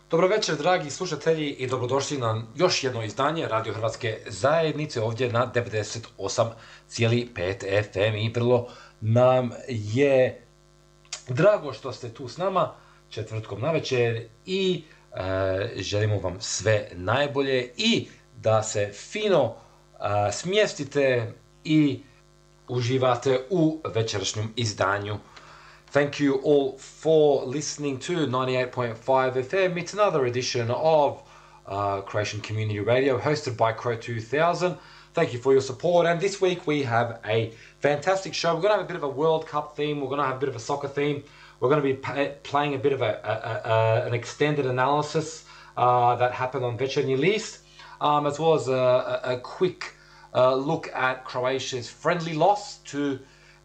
Dobro večer, dragi slušatelji, i dobrodošli na još jedno izdanje Radio Hrvatske zajednice ovdje na 98,5 FM. I vrlo nam je drago što ste tu s nama četvrtkom navečer i želimo vam sve najbolje i da se fino smjestite i uživate u večerašnjem izdanju. Thank you all for listening to 98.5 FM. It's another edition of Croatian Community Radio hosted by Crow 2000. Thank you for your support. And this week we have a fantastic show. We're going to have a bit of a World Cup theme. We're going to have a bit of a soccer theme. We're going to be playing a bit of an extended analysis that happened on Večernji List, as well as a quick look at Croatia's friendly loss to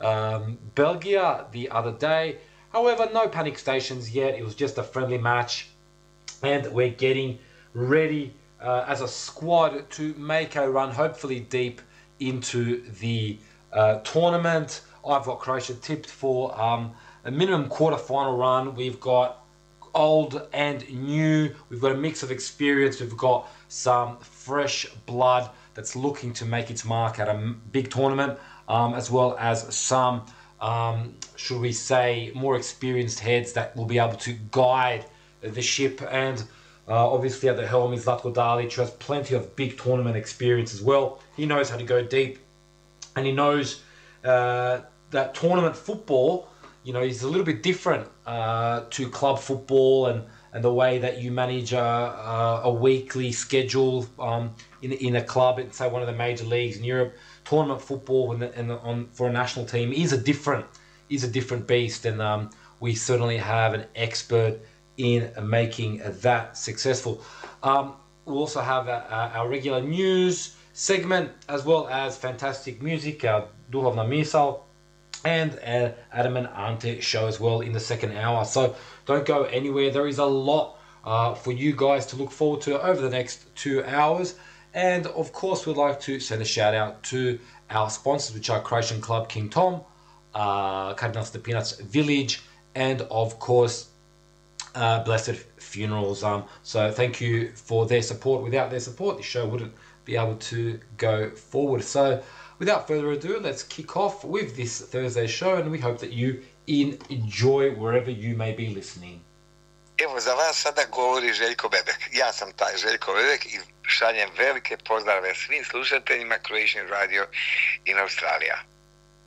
Belgium the other day. However, no panic stations yet. It was just a friendly match, and we're getting ready as a squad to make a run, hopefully deep into the tournament. I've got Croatia tipped for a minimum quarter-final run. We've got old and new. We've got a mix of experience. We've got some fresh blood that's looking to make its mark at a big tournament, as well as some, should we say, more experienced heads that will be able to guide the ship. And obviously at the helm is Zlatko Dalic, who has plenty of big tournament experience as well. He knows how to go deep, and he knows that tournament football, you know, is a little bit different to club football and the way that you manage a weekly schedule in a club, in say one of the major leagues in Europe. Tournament football for a national team is a different beast, and we certainly have an expert in making that successful. We'll also have our regular news segment, as well as fantastic music, our Duhovna Misal, and Adam and Ante show as well in the second hour. So don't go anywhere. There is a lot for you guys to look forward to over the next 2 hours. And of course, we'd like to send a shout out to our sponsors, which are Croatian Club King Tom, Kardinal Stepinac Village, and of course, Blessed Funerals. So thank you for their support. Without their support, the show wouldn't be able to go forward. So without further ado, let's kick off with this Thursday show, and we hope that you enjoy wherever you may be listening. Evo, za vas sada govori Željko Bebek. Ja sam taj Željko Bebek i šaljem velike pozdrave svim slušateljima Croatian Radio in Australija.